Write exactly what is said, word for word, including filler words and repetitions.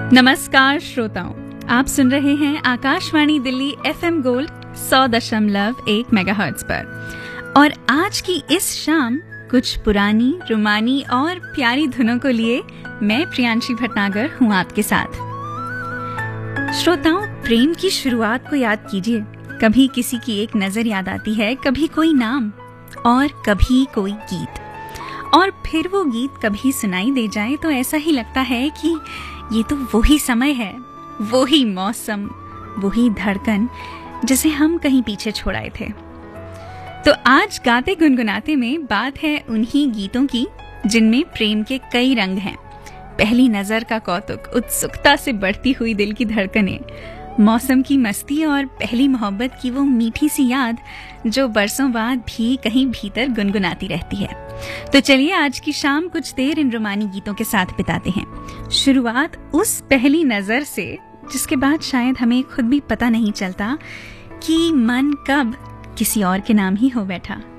नमस्कार श्रोताओं, आप सुन रहे हैं आकाशवाणी दिल्ली एफएम गोल्ड सौ दशमलव एक मेगाहर्ट्ज पर। और आज की इस शाम कुछ पुरानी, रुमानी और प्यारी धुनों को लिए मैं प्रियांशी भटनागर हूँ आपके साथ। श्रोताओं, प्रेम की शुरुआत को याद कीजिए। कभी किसी की एक नजर याद आती है, कभी कोई नाम और कभी कोई गीत, और फिर वो गीत कभी सुनाई दे जाए तो ऐसा ही लगता है कि ये तो वही समय है, वही मौसम, वही धड़कन जिसे हम कहीं पीछे छोड़ आए थे। तो आज गाते गुनगुनाते में बात है उन्हीं गीतों की जिनमें प्रेम के कई रंग हैं। पहली नजर का कौतुक, उत्सुकता से बढ़ती हुई दिल की धड़कनें, मौसम की मस्ती और पहली मोहब्बत की वो मीठी सी याद जो बरसों बाद भी कहीं भीतर गुनगुनाती रहती है। तो चलिए आज की शाम कुछ देर इन रोमानी गीतों के साथ बिताते हैं। शुरुआत उस पहली नजर से जिसके बाद शायद हमें खुद भी पता नहीं चलता कि मन कब किसी और के नाम ही हो बैठा।